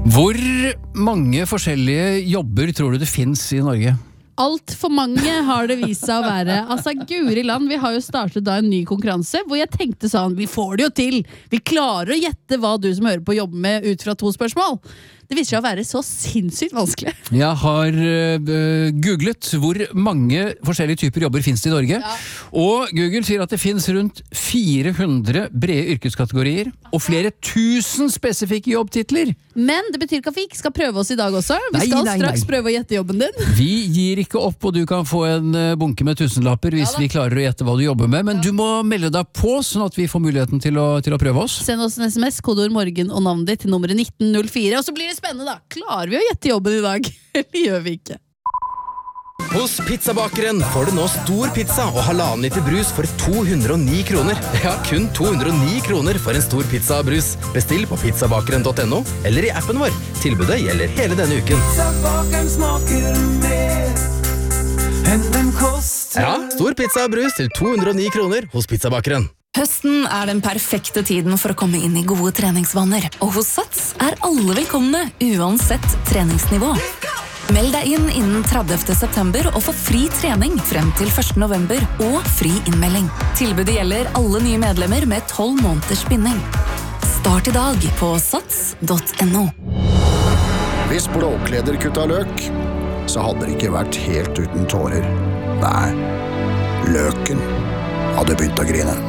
Hvor mange forskjellige jobber tror du det finnes i Norge? Alt for mange har det vist seg å være. Altså, Guri land, vi har jo startet da en ny konkurranse, hvor jeg tenkte sånn, vi får det jo til! Vi klarer å gjette hva du som hører på jobber med ut fra 2 spørsmål. Det viser seg å være så sinnssykt vanskelig. Jeg har googlet hvor mange forskjellige typer jobber finnes det i Norge. Ja. Og Google sier at det finnes rundt 400 brede yrkeskategorier og flere tusen spesifikke jobbtitler. Men det betyr ikke at vi ikke skal prøve oss i dag også. Vi skal straks prøve å gjette jobben din. Vi gir ikke opp, og du kan få en bunke med tusenlapper hvis vi klarer å gjette hva du jobber med. Men du må melde deg på, sånn at vi får muligheten til å prøve oss. Send oss en SMS, kodeord morgen og navnet ditt til nummeret 1904, og så blir det spennende da. Klarer vi å gjette jobben i dag? Eller gjør vi ikke? Hos Pizzabakeren får du nå stor pizza og 1,5 liter brus for 209 kroner. Ja, kun 209 kroner for en stor pizza og brus. Bestill på pizzabakeren.no eller i appen vår. Tilbudet gjelder hele denne uken. Pizzabakeren smaker mer enn den koster. Ja, stor pizza og brus til 209 kroner hos Pizzabakeren. Høsten er den perfekte tiden for å komme inn i gode treningsvaner, og hos Sats er alle velkomne, uansett treningsnivå. Meld deg inn innen 30. september og få fri trening frem til 1. november og fri innmelding. Tilbudet gjelder alle nye medlemmer med 12 måneders binding. Start i dag på sats.no. Hvis Blåkleder kutta løk, så hadde det ikke vært helt uten tårer. Nei, løken hadde begynt å grine.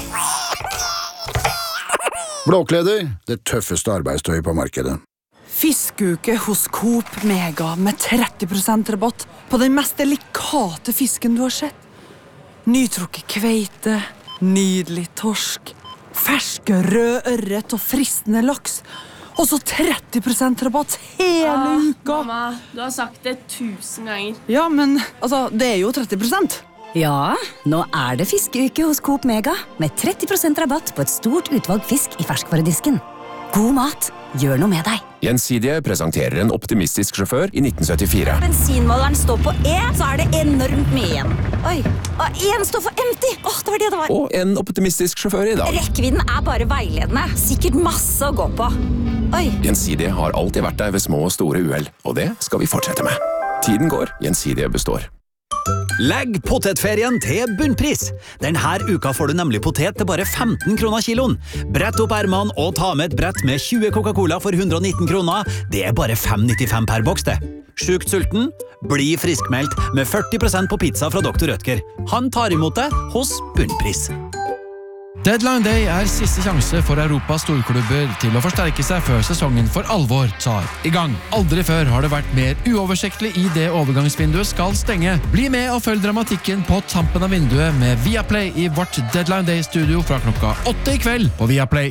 Blåkleder, det tøffeste arbeidstøy på markedet. Fiskeuke hos Coop Mega med 30% rabatt på den mest delikate fisken du har sett. Nytrukket kveite, nydelig torsk, ferske rød ørret og fristende laks. Og så 30% rabatt hele uka. Mamma, du har sagt det 1000 ganger. Ja, men altså, det er jo 30%. Ja, nå er det fiskeuke hos Coop Mega med 30% rabatt på et stort utvalg fisk i ferskvaredisken. God mat, gjør noe med deg. Gjensidige presenterer en optimistisk sjåfør i 1974. Bensinmåleren står på E, så er det enormt mye igjen. Oi, og en står for empty. Det var det det var. Og en optimistisk sjåfør i dag. Rekkevidden er bare veiledende. Sikkert masse å gå på. Oi. Gjensidige har alltid vært der ved små og store uhell, og det skal vi fortsette med. Tiden går, Gjensidige består. Legg potetferien til bunnpris. Denne uka får du nemlig potet til bare 15 kroner kiloen. Brett opp ermene og ta med et brett med 20 Coca-Cola for 119 kroner. Det er bare 5,95 per boks det. Sjukt sulten? Bli friskmeldt med 40% på pizza fra Dr. Rødtger. Han tar imot det hos bunnpris. Deadline Day er siste sjanse for Europas storklubber til å forsterke seg før sesongen for alvor tar i gang. Aldri før har det vært mer uoversiktlig i det overgangsvinduet skal stenge. Bli med og følg dramatikken på tampen av vinduet med Viaplay i vårt Deadline Day-studio fra klokka 8 i kveld på Viaplay.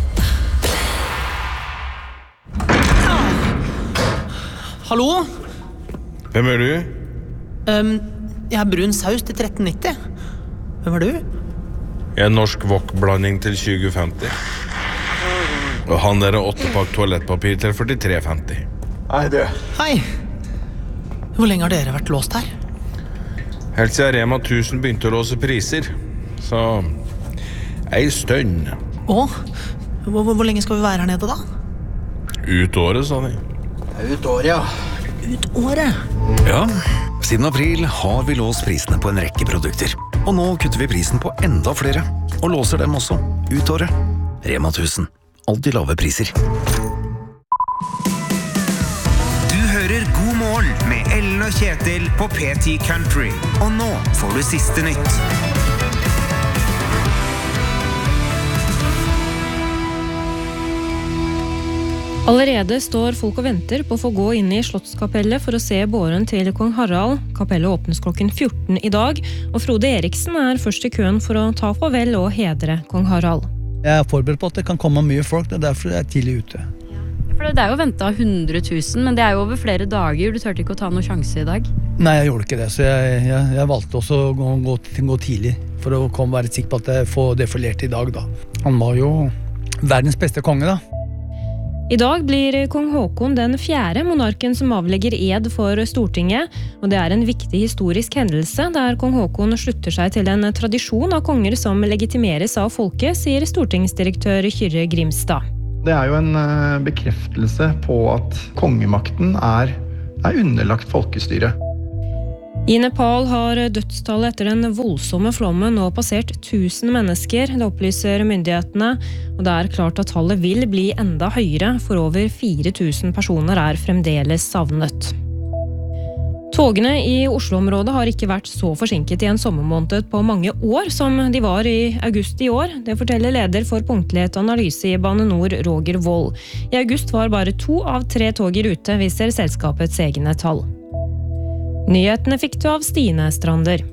Hallo? Hvem er du? Jeg har brun saus til 13,90. Hvem er du? Jeg er norsk wok-blanding til 2050. Og han der er 8-pakk toalettpapir til 43,50. Hei, du. Hei. Hvor lenge har dere vært låst her? Helt siden Rema 1000 begynte å låse priser. Så ei stønn. Hvor lenge skal vi være her nede da? Ut året, sa de. Ut året, ja. Ut året? Ja, siden april har vi låst prisene på en rekke produkter. Og nå kutter vi prisen på enda flere, og låser dem også ut året. Rema 1000. Alltid lave priser. Du hører God morgen med Ellen og Kjetil på P10 Country. Og nå får du siste nytt. Allerede står folk og venter på å få gå inn i Slottskapellet for å se båren til kong Harald. Kapellet åpnes klokken 14 i dag, og Frode Eriksen er først i køen for å ta farvel og hedre kong Harald. Jeg er forberedt på at det kan komme mye folk, det er derfor jeg er tidlig ute. For det er jo ventet 100 000, men det er jo over flere dager. Du tørte ikke å ta noen sjanse i dag? Nei, jeg gjorde ikke det, så jeg valgte også å gå tidlig for å være sikker på at jeg får det forlert i dag da. Han var jo verdens beste konge da. I dag blir kong Håkon den 4. monarken som avlegger ed for Stortinget, og det er en viktig historisk hendelse der kong Håkon slutter seg til en tradisjon av konger som legitimeres av folket, sier stortingsdirektør Kyrre Grimstad. Det jo en bekreftelse på at kongemakten er underlagt folkestyret. I Nepal har dødstallet etter den voldsomme flommen nå passert 1000 mennesker, det opplyser myndighetene, og det klart at tallet vil bli enda høyere, for over 4000 personer fremdeles savnet. Togene i Oslo-området har ikke vært så forsinket i en sommermåned på mange år som de var i august i år. Det forteller leder for punktlighet og analyse i Bane Nor, Roger Wold. I august var bare 2 av 3 tog i rute, viser selskapets egne tall. Nyhetene fikk du av Stine Strander.